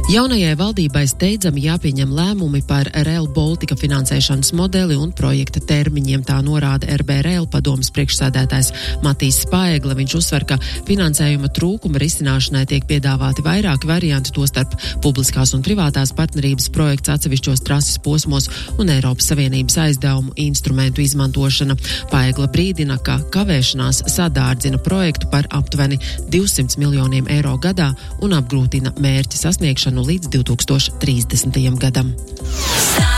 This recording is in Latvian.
Jaunajai valdībai steidzami jāpieņem lēmumi par Rail Baltica finansēšanas modeli un projekta termiņiem, tā norāda RB Rail padomes priekšsēdētājs Matīs Spaegla. Viņš uzsver, ka finansējuma trūkuma risināšanai tiek piedāvāti vairāki varianti, tostarp publiskās un privātās partnerības projekts atsevišķos trases posmos un Eiropas Savienības aizdevumu instrumentu izmantošana. Spaegla brīdina, ka kavēšanās sadārdzina projektu par aptuveni 200 miljoniem eiro gadā un apgrūtina mērķa sasniegšanu līdz 2030. gadam.